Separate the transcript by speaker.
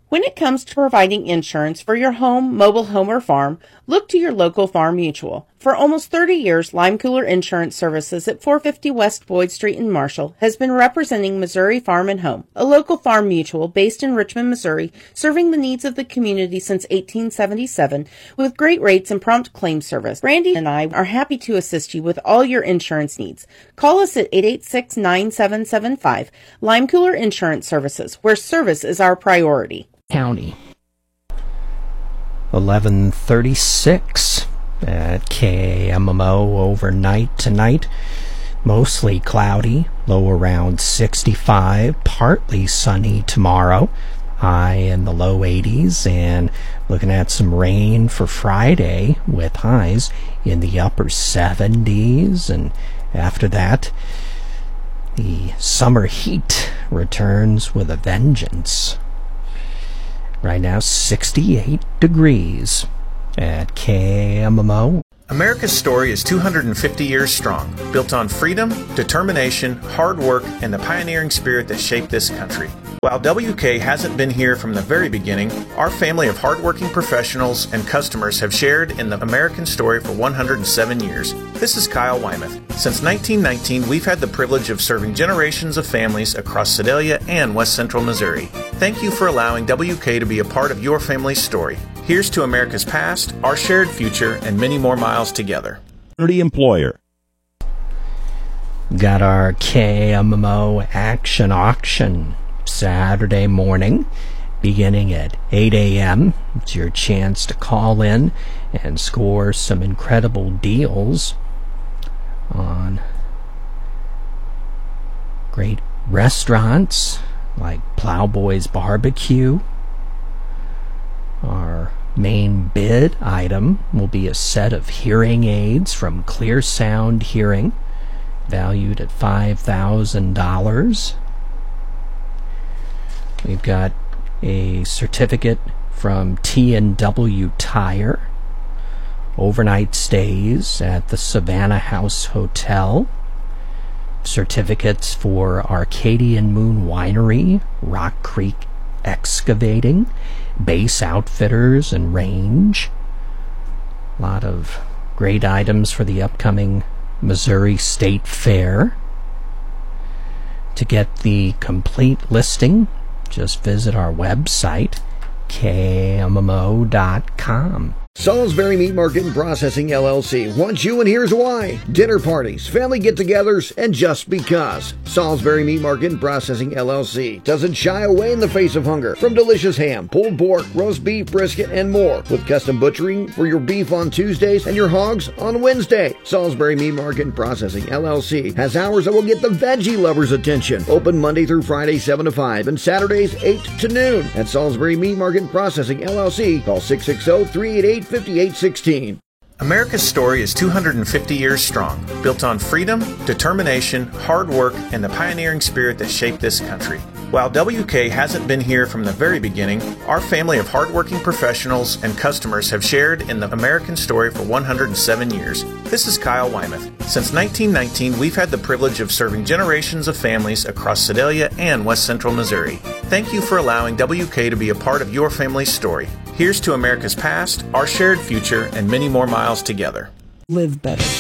Speaker 1: When it comes to providing insurance for your home, mobile home, or farm, look to your local Farm Mutual. For almost 30 years, Lime Cooler Insurance Services at 450 West Boyd Street in Marshall has been representing Missouri Farm and Home, a local farm mutual based in Richmond, Missouri, serving the needs of the community since 1877 with great rates and prompt claim service. Randy and I are happy to assist you with all your insurance needs. Call us at 886-9775, Lime Cooler Insurance Services, where service is our priority.
Speaker 2: County. 11:36 at KMMO overnight tonight. Mostly cloudy, low around 65, partly sunny tomorrow, high in the low 80s, and looking at some rain for Friday with highs in the upper 70s. And after that, the summer heat returns with a vengeance. Right now, 68 degrees at KMMO.
Speaker 3: America's story is 250 years strong, built on freedom, determination, hard work, and the pioneering spirit that shaped this country. While WK hasn't been here from the very beginning, our family of hardworking professionals and customers have shared in the American story for 107 years. This is Kyle Wymuth. Since 1919, we've had the privilege of serving generations of families across Sedalia and West Central Missouri. Thank you for allowing WK to be a part of your family's story. Here's to America's past, our shared future, and many more miles together.
Speaker 4: Employer.
Speaker 2: Got our KMMO Action Auction Saturday morning, beginning at 8 a.m. It's your chance to call in and score some incredible deals on great restaurants like Plowboy's Barbecue. Our main bid item will be a set of hearing aids from Clear Sound Hearing, valued at $5,000. We've got a certificate from T&W Tire, overnight stays at the Savannah House Hotel, certificates for Arcadian Moon Winery, Rock Creek Excavating, Base Outfitters, and Range. A lot of great items for the upcoming Missouri State Fair. To get the complete listing, just visit our website, kmmo.com.
Speaker 5: Salisbury Meat Market and Processing LLC wants you, and here's why. Dinner parties, family get-togethers, and just because. Salisbury Meat Market and Processing LLC doesn't shy away in the face of hunger. From delicious ham, pulled pork, roast beef, brisket, and more. With custom butchering for your beef on Tuesdays and your hogs on Wednesday. Salisbury Meat Market and Processing LLC has hours that will get the veggie lovers' attention. Open Monday through Friday 7 to 5 and Saturdays 8 to noon. At Salisbury Meat Market and Processing LLC, call 660-388-5816.
Speaker 3: America's story is 250 years strong, built on freedom, determination, hard work, and the pioneering spirit that shaped this country. While WK hasn't been here from the very beginning, our family of hardworking professionals and customers have shared in the American story for 107 years. This is Kyle Wymuth. Since 1919, we've had the privilege of serving generations of families across Sedalia and West Central Missouri. Thank you for allowing WK to be a part of your family's story. Here's to America's past, our shared future, and many more miles together.
Speaker 6: Live better.